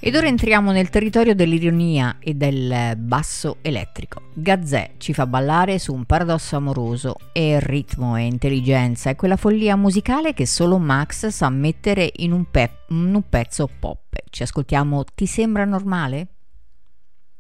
Ed ora entriamo nel territorio dell'ironia e del basso elettrico. Gazzè ci fa ballare su un paradosso amoroso e ritmo e intelligenza e quella follia musicale che solo Max sa mettere in un pezzo pop. Ci ascoltiamo Ti sembra normale?